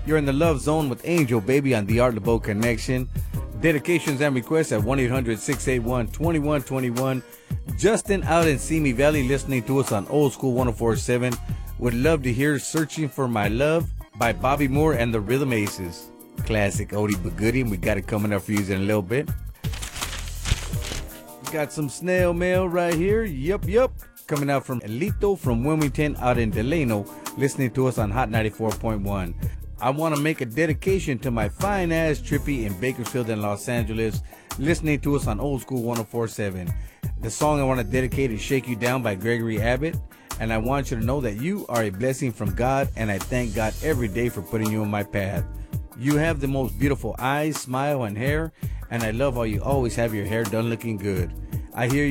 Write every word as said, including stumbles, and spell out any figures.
You're in the Love Zone with Angel Baby on the Art LeBeau Connection. Dedications and requests at one eight hundred six eight one two one two one. Justin out in Simi Valley listening to us on Old School one oh four point seven. Would love to hear Searching for My Love by Bobby Moore and the Rhythm Aces. Classic oldie but goodie, and we got it coming up for you in a little bit. Got some snail mail right here. Yup, yup. Coming out from Elito from Wilmington out in Delano, listening to us on Hot ninety-four point one. I want to make a dedication to my fine ass Trippy in Bakersfield and Los Angeles, listening to us on Old School one oh four point seven. The song I want to dedicate is Shake You Down by Gregory Abbott. And I want you to know that you are a blessing from God, and I thank God every day for putting you on my path. You have the most beautiful eyes, smile, and hair, and I love how you always have your hair done looking good. I hear